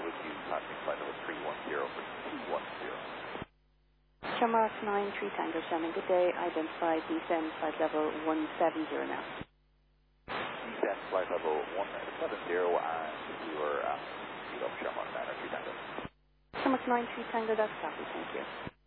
2, passing flight level 310 for 210. Shamrock 93 Tango Shannon, good day. Identify descend flight level 170 now. Descend flight level 170 and you are speed up Shamrock 93 Tango. Shamrock 93 Tango, that's copy, thank you.